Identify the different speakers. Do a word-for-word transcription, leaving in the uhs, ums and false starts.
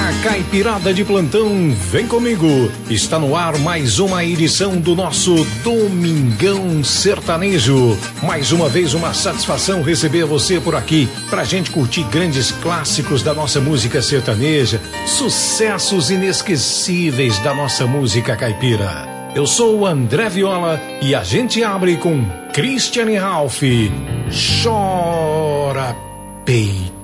Speaker 1: Caipirada de plantão, vem comigo. Está no ar mais uma edição do nosso Domingão Sertanejo. Mais uma vez uma satisfação receber você por aqui, pra gente curtir grandes clássicos da nossa música sertaneja, sucessos inesquecíveis da nossa música caipira. Eu sou o André Viola e a gente abre com Christian Ralph, Chora Peito.